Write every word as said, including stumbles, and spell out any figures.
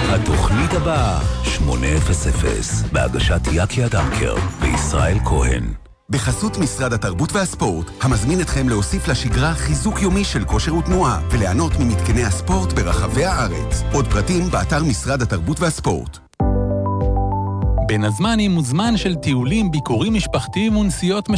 התוכנית הבאה, שמונה אפס אפס, בהגשת יקיה דרקר וישראל כהן. בחסות משרד התרבות והספורט, המזמין אתכם להוסיף לשגרה חיזוק יומי של כושר ותנועה, וליהנות ממתקני הספורט ברחבי הארץ. עוד פרטים באתר משרד התרבות והספורט. בין הזמנים הוא זמן של טיולים, ביקורים משפחתיים ונסיעות